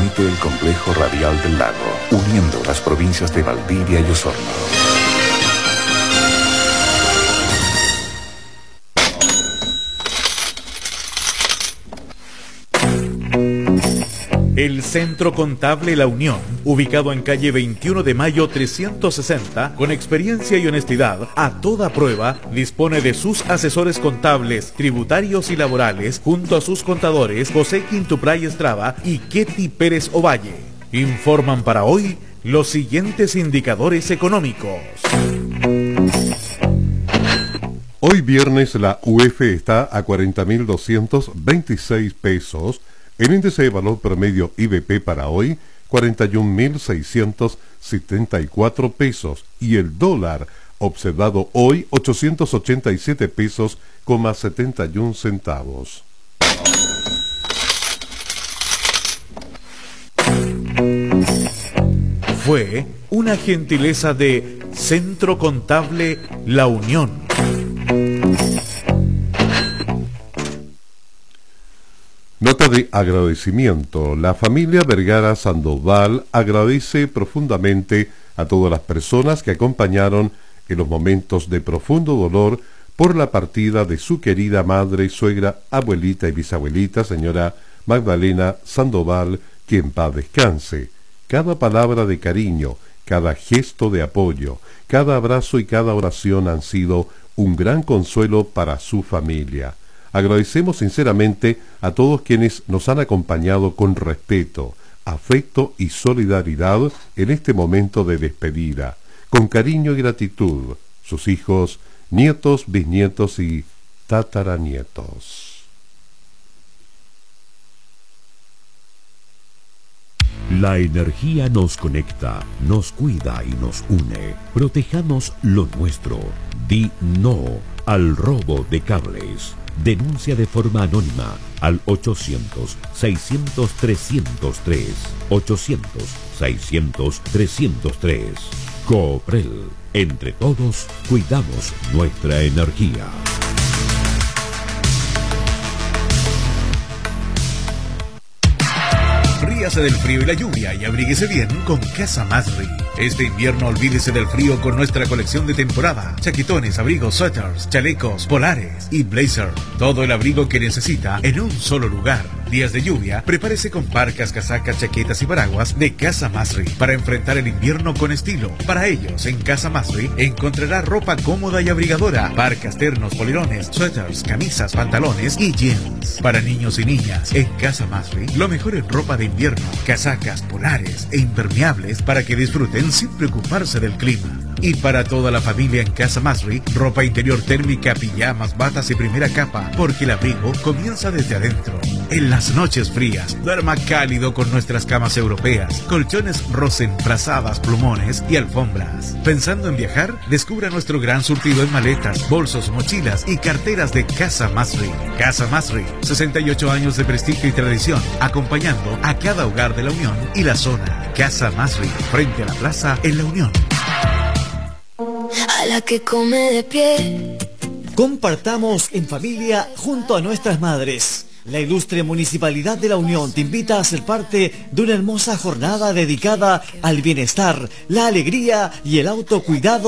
transmite el complejo radial del lago, uniendo las provincias de Valdivia y Osorno. El Centro Contable La Unión, ubicado en calle 21 de Mayo 360, con experiencia y honestidad a toda prueba, dispone de sus asesores contables, tributarios y laborales, junto a sus contadores José Quintupray Estrada y Ketty Pérez Ovalle. Informan para hoy los siguientes indicadores económicos. Hoy viernes la UF está a 40.226 pesos. El índice de valor promedio IBP para hoy, 41.674 pesos. Y el dólar observado hoy, 887 pesos, 71 centavos. Fue una gentileza de Centro Contable La Unión. Nota de agradecimiento. La familia Vergara Sandoval agradece profundamente a todas las personas que acompañaron en los momentos de profundo dolor por la partida de su querida madre, suegra, abuelita y bisabuelita, señora Magdalena Sandoval, que en paz descanse. Cada palabra de cariño, cada gesto de apoyo, cada abrazo y cada oración han sido un gran consuelo para su familia. Agradecemos sinceramente a todos quienes nos han acompañado con respeto, afecto y solidaridad en este momento de despedida, con cariño y gratitud, sus hijos, nietos, bisnietos y tataranietos. La energía nos conecta, nos cuida y nos une. Protejamos lo nuestro. Di no al robo de cables. Denuncia de forma anónima al 800-600-303. 800-600-303. Cooprel. Entre todos, cuidamos nuestra energía. Ríase del frío y la lluvia y abríguese bien con Casa Masri. Este invierno olvídese del frío con nuestra colección de temporada. Chaquetones, abrigos, suéteres, chalecos, polares y blazer. Todo el abrigo que necesita en un solo lugar. Días de lluvia, prepárese con parcas, casacas, chaquetas y paraguas de Casa Masri para enfrentar el invierno con estilo. Para ellos, en Casa Masri encontrará ropa cómoda y abrigadora, parcas, ternos, polerones, suéteres, camisas, pantalones y jeans. Para niños y niñas, en Casa Masri, lo mejor en ropa de invierno, casacas, polares e impermeables para que disfruten sin preocuparse del clima. Y para toda la familia en Casa Masri, ropa interior térmica, pijamas, batas y primera capa, porque el abrigo comienza desde adentro. En las noches frías, duerma cálido con nuestras camas europeas, colchones Rosen, frazadas, plumones y alfombras. Pensando en viajar, descubra nuestro gran surtido en maletas, bolsos, mochilas y carteras de Casa Masri. Casa Masri, 68 años de prestigio y tradición, acompañando a cada hogar de la Unión y la zona. Casa Masri, frente a la plaza en la Unión. A la que come de pie. Compartamos en familia junto a nuestras madres. La ilustre Municipalidad de la Unión te invita a ser parte de una hermosa jornada dedicada al bienestar, la alegría y el autocuidado